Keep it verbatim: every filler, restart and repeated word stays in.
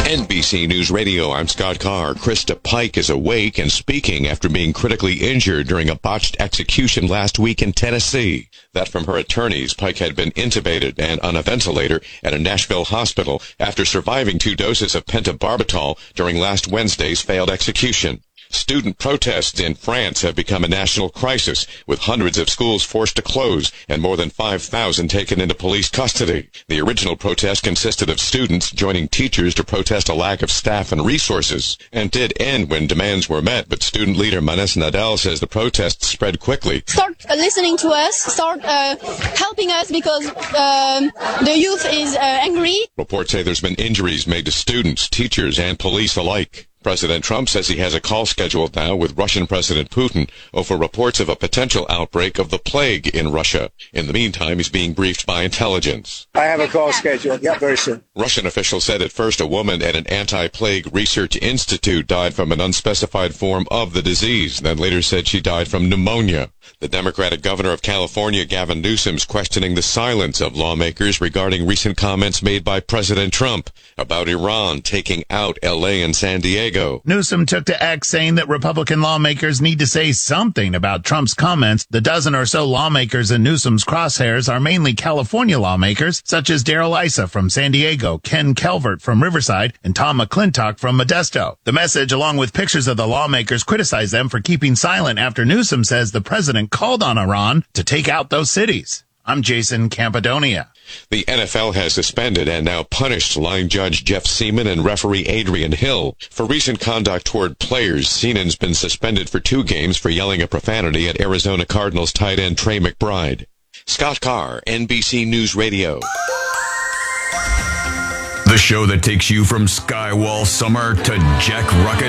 N B C News Radio, I'm Scott Carr. Krista Pike is awake and speaking after being critically injured during a botched execution last week in Tennessee. That from her attorneys. Pike had been intubated and on a ventilator at a Nashville hospital after surviving two doses of pentobarbital during last Wednesday's failed execution. Student protests in France have become a national crisis, with hundreds of schools forced to close and more than five thousand taken into police custody. The original protest consisted of students joining teachers to protest a lack of staff and resources, and did end when demands were met, but student leader Manes Nadal says the protests spread quickly. Start uh, listening to us, start uh, helping us because um, the youth is uh, angry. Reports say there's been injuries made to students, teachers, and police alike. President Trump says he has a call scheduled now with Russian President Putin over reports of a potential outbreak of the plague in Russia. In the meantime, he's being briefed by intelligence. I have a call scheduled. Yeah, very soon. Russian officials said at first a woman at an anti-plague research institute died from an unspecified form of the disease, then later said she died from pneumonia. The Democratic governor of California, Gavin Newsom, is questioning the silence of lawmakers regarding recent comments made by President Trump about Iran taking out L A and San Diego. Newsom took to X saying that Republican lawmakers need to say something about Trump's comments. The dozen or so lawmakers in Newsom's crosshairs are mainly California lawmakers, such as Darrell Issa from San Diego, Ken Calvert from Riverside, and Tom McClintock from Modesto. The message, along with pictures of the lawmakers, criticized them for keeping silent after Newsom says the president called on Iran to take out those cities. I'm Jason Campidonia. The N F L has suspended and now punished line judge Jeff Seaman and referee Adrian Hill for recent conduct toward players. Seaman's been suspended for two games for yelling a profanity at Arizona Cardinals tight end Trey McBride. Scott Carr, N B C News Radio. The show that takes you from Skywall Summer to Jack Rocket